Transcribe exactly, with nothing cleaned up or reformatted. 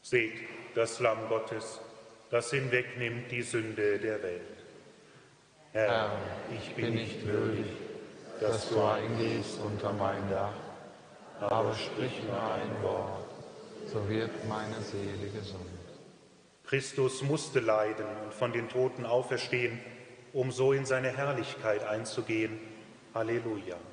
Seht das Lamm Gottes, das hinwegnimmt die Sünde der Welt. Herr, Herr, ich bin nicht würdig, dass du eingehst unter mein Dach, aber sprich nur ein Wort, so wird meine Seele gesund. Christus musste leiden und von den Toten auferstehen, um so in seine Herrlichkeit einzugehen. Halleluja.